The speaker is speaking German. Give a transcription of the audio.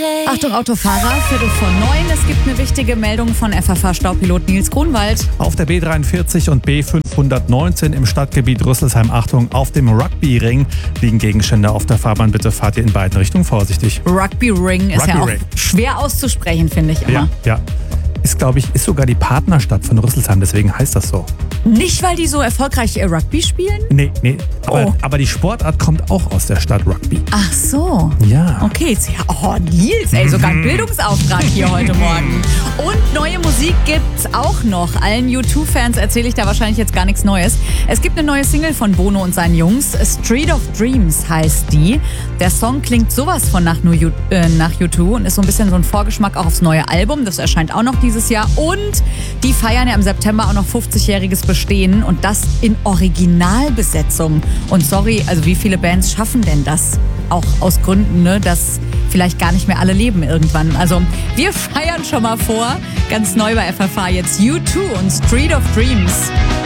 Achtung Autofahrer, 8:45. Es gibt eine wichtige Meldung von FFH-Staupilot Nils Grunwald. Auf der B43 und B519 im Stadtgebiet Rüsselsheim, Achtung, auf dem Rugby-Ring liegen Gegenstände auf der Fahrbahn. Bitte fahrt ihr in beiden Richtungen vorsichtig. Rugby-Ring ist ja auch Rugby-Ring. schwer auszusprechen, finde ich immer. Ja. Ist, glaube ich, sogar die Partnerstadt von Rüsselsheim, deswegen heißt das so. Nicht, weil die so erfolgreich Rugby spielen? Nee. Oh. Aber die Sportart kommt auch aus der Stadt Rugby. Ach so. Ja. Okay, Nils, sogar ein Bildungsauftrag hier heute Morgen. Und neue Musik gibt's auch noch. Allen U2-Fans erzähle ich da wahrscheinlich jetzt gar nichts Neues. Es gibt eine neue Single von Bono und seinen Jungs. Street of Dreams heißt die. Der Song klingt sowas von nach U2 und ist so ein bisschen so ein Vorgeschmack auch aufs neue Album. Das erscheint auch noch dieses Jahr. Und die feiern ja im September auch noch 50-jähriges Bestehen und das in Originalbesetzung. Und sorry, also wie viele Bands schaffen denn das? Auch aus Gründen, ne, dass vielleicht gar nicht mehr alle leben irgendwann. Also wir feiern schon mal vor. Ganz neu bei FFH jetzt U2 und Street of Dreams.